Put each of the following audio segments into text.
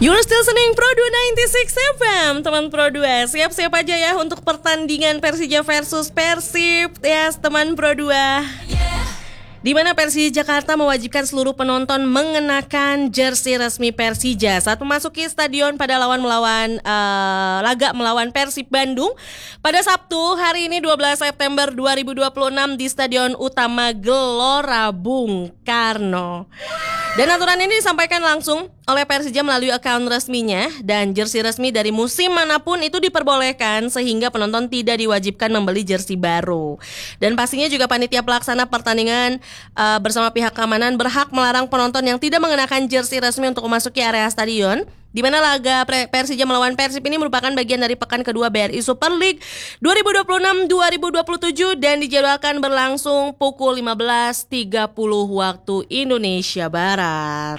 You're still listening Pro 296 FM, teman Pro 2. Siap-siap aja ya untuk pertandingan Persija versus Persib, yes, teman Pro 2. Di mana Persija Jakarta mewajibkan seluruh penonton mengenakan jersey resmi Persija saat memasuki stadion pada laga melawan Persib Bandung pada Sabtu hari ini 12 September 2026 di Stadion Utama Gelora Bung Karno. Dan aturan ini disampaikan langsung oleh Persija melalui akun resminya, dan jersey resmi dari musim manapun itu diperbolehkan sehingga penonton tidak diwajibkan membeli jersey baru. Dan pastinya juga panitia pelaksana pertandingan bersama pihak keamanan berhak melarang penonton yang tidak mengenakan jersey resmi untuk memasuki area stadion, di mana laga Persija melawan Persib ini merupakan bagian dari pekan kedua BRI Super League 2026-2027 dan dijadwalkan berlangsung pukul 15.30 waktu Indonesia Barat.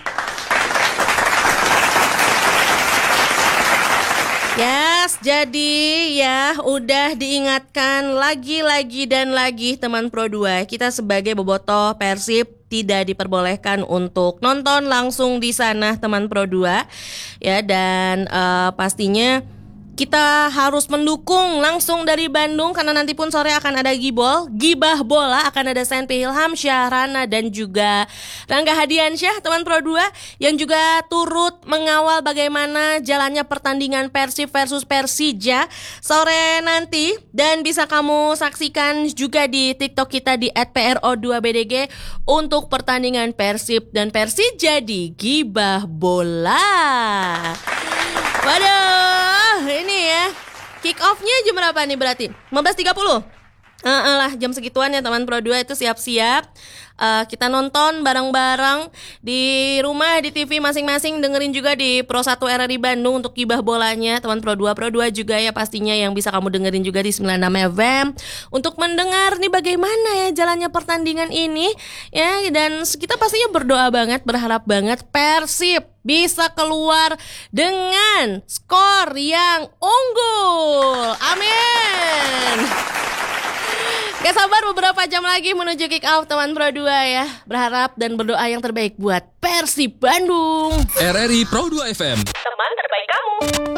Yes, jadi ya udah diingatkan lagi dan lagi teman Pro 2, kita sebagai bobotoh Persib tidak diperbolehkan untuk nonton langsung di sana teman Pro 2 ya, dan pastinya kita harus mendukung langsung dari Bandung karena nanti pun sore akan ada gibah bola, akan ada Senpi Ilham, Syahrana dan juga Rangga Hadiansyah teman Pro 2 yang juga turut mengawal bagaimana jalannya pertandingan Persib versus Persija sore nanti, dan bisa kamu saksikan juga di TikTok kita di @pro2bdg untuk pertandingan Persib dan Persija di gibah bola. Waduh, ini ya, kick off-nya jam berapa nih berarti? 15.30? Lah, jam segituan ya teman Pro 2 itu siap-siap. Kita nonton bareng-bareng di rumah, di TV masing-masing, dengerin juga di Pro 1 RRI Bandung untuk gibah bolanya teman Pro 2 juga ya pastinya, yang bisa kamu dengerin juga di 96 FM untuk mendengar nih bagaimana ya jalannya pertandingan ini ya. Dan kita pastinya berdoa banget, berharap banget Persib bisa keluar dengan skor yang unggul. Amin. Gak sabar beberapa jam lagi menuju kick off teman Pro 2 ya. Berharap dan berdoa yang terbaik buat Persib Bandung. RRI Pro 2 FM, teman terbaik kamu.